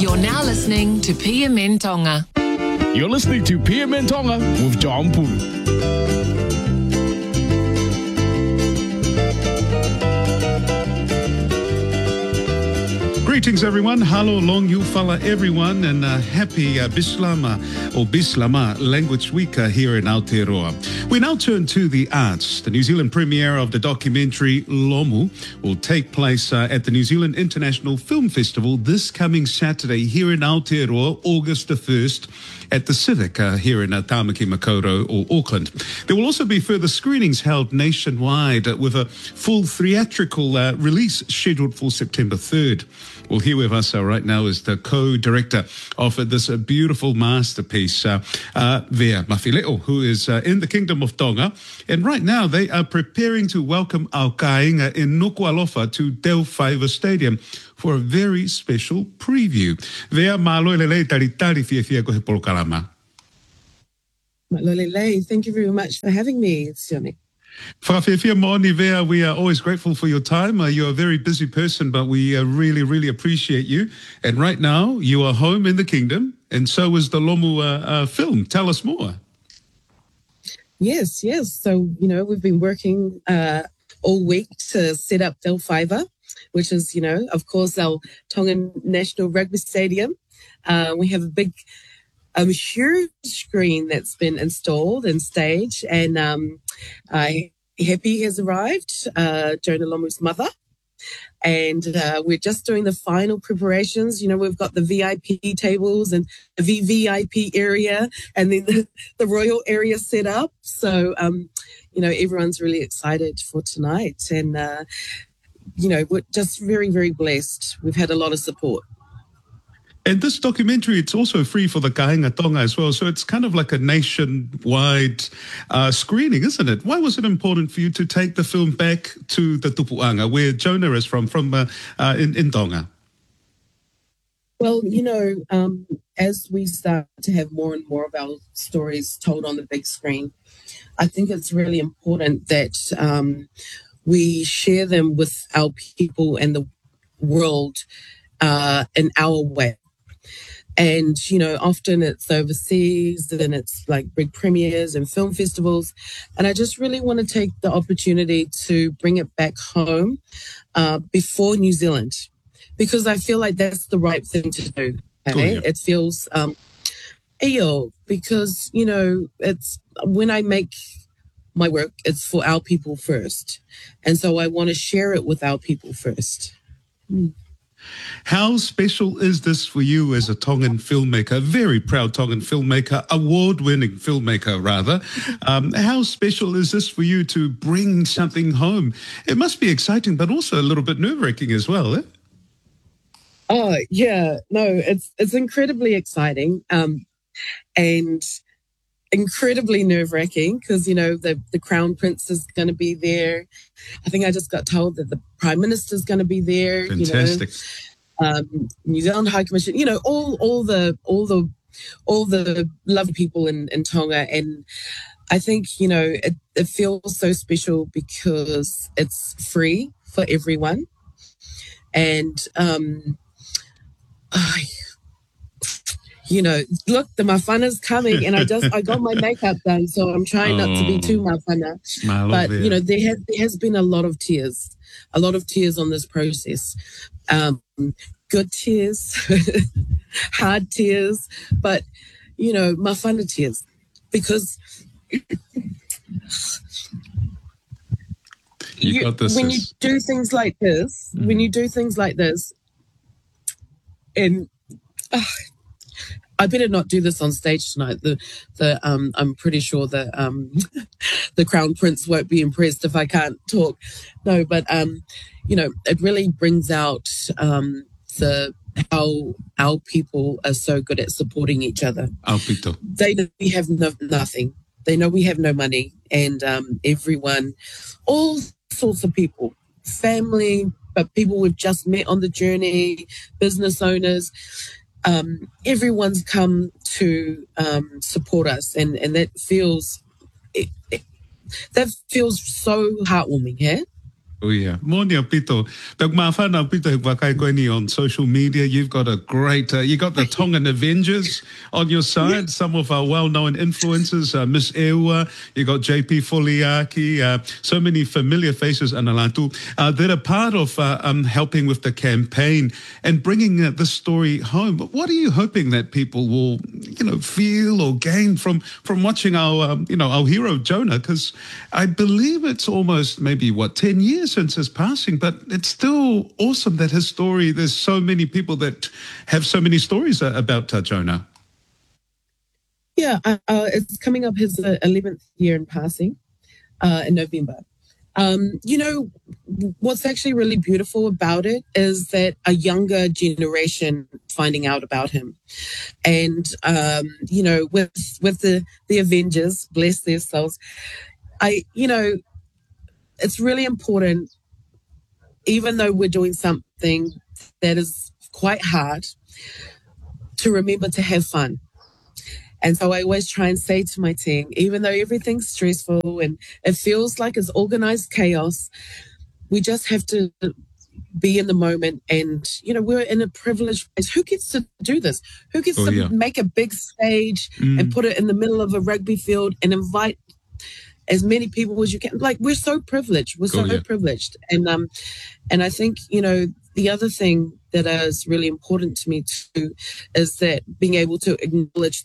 You're now listening to PMN Tonga. You're listening to PMN Tonga with John Pulu. Greetings, everyone. Halo long yufala, everyone, and happy Bislama or Bislama Language Week here in Aotearoa. We now turn to the arts. The New Zealand premiere of the documentary Lomu will take place at the New Zealand International Film Festival this coming Saturday here in Aotearoa, August the 1st, at the Civic here in Tamaki Makaurau or Auckland. There will also be further screenings held nationwide with a full theatrical release scheduled for September 3rd. Well, here with us right now is the co-director of this beautiful masterpiece, Vea Mawhileo, who is in the Kingdom of Tonga. And right now they are preparing to welcome our kāinga in Nuku'alofa to Dell Fiver Stadium for a very special preview. Vea, māloi lelei taritari fia ko he polokalama. Māloi lelei, thank you very much for having me. It's Johnny. Whakawhiawhia mōni, Vea, we are always grateful for your time. You're a very busy person, but we really, really appreciate you. And right now, you are home in the kingdom, and so is the Lomu film. Tell us more. Yes. So, we've been working all week to set up Dell Fiver, which is, of course, our Tongan National Rugby Stadium. We have a big huge screen that's been installed and staged, and Happy has arrived, Jonah Lomu's mother, and we're just doing the final preparations. We've got the VIP tables and the VVIP area, and then the royal area set up. So, everyone's really excited for tonight, and we're just very, very blessed. We've had a lot of support. And this documentary, it's also free for the Kāinga Tonga as well. So it's kind of like a nationwide screening, isn't it? Why was it important for you to take the film back to the Tupuanga, where Jonah is from in Tonga? Well, as we start to have more and more of our stories told on the big screen, I think it's really important that we share them with our people and the world in our way. And, often it's overseas and it's like big premieres and film festivals. And I just really want to take the opportunity to bring it back home before New Zealand, because I feel like that's the right thing to do. Okay? Oh, yeah. It feels because, it's when I make my work, it's for our people first. And so I want to share it with our people first. How special is this for you as a Tongan filmmaker, a very proud Tongan filmmaker, award-winning filmmaker, rather? How special is this for you to bring something home? It must be exciting, but also a little bit nerve-wracking as well, eh? Oh, yeah. No, it's incredibly exciting and incredibly nerve-wracking because, the Crown Prince is going to be there. I think I just got told that the Prime Minister is going to be there. Fantastic. New Zealand High Commission, all the lovely people in Tonga. And I think, it feels so special because it's free for everyone. And, look, the mafana's coming, and I got my makeup done, so I'm trying not to be too mafana. But there has been a lot of tears on this process. Good tears, hard tears, but mafana tears, because when you do things like this, and I better not do this on stage tonight. I'm pretty sure that the Crown Prince won't be impressed if I can't talk. No, but it really brings out how our people are so good at supporting each other. They know we have nothing. They know we have no money, and everyone, all sorts of people, family, but people we've just met on the journey, business owners. Everyone's come to support us, and that feels so heartwarming, yeah? Oh yeah, morning Pito. But mawhana Pito wakai koini on social media. You've got a great, you got the Tongan Avengers on your side. Some of our well-known influencers, Miss Ewa. You got JP Foliaki. So many familiar faces, Analatu. That are part of helping with the campaign and bringing this story home. But what are you hoping that people will, feel or gain from watching our, our hero Jonah? Because I believe it's almost maybe 10 years since his passing, but it's still awesome that his story, there's so many people that have so many stories about Jonah. Yeah, it's coming up his 11th year in passing in November. What's actually really beautiful about it is that a younger generation finding out about him. And, with the Avengers, bless their souls, it's really important, even though we're doing something that is quite hard, to remember to have fun. And so I always try and say to my team, even though everything's stressful and it feels like it's organized chaos, we just have to be in the moment. And, we're in a privileged place. Who gets to do this? Who gets to make a big stage and put it in the middle of a rugby field and invite as many people as you can? Like, we're so privileged. We're so privileged. And I think, the other thing that is really important to me too is that being able to acknowledge